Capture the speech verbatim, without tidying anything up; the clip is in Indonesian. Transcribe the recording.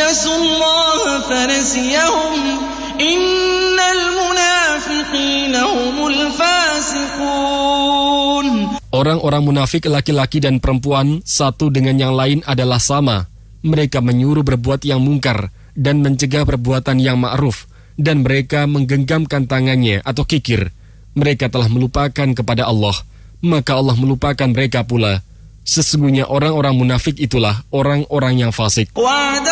نسوا الله فنسيهم إن المنافقين هم الفاسقون. Orang-orang munafik laki-laki dan perempuan satu dengan yang lain adalah sama. Mereka menyuruh berbuat yang mungkar dan mencegah perbuatan yang ma'ruf, dan mereka menggenggamkan tangannya atau kikir. Mereka telah melupakan kepada Allah, maka Allah melupakan mereka pula. Sesungguhnya orang-orang munafik itulah orang-orang yang fasik.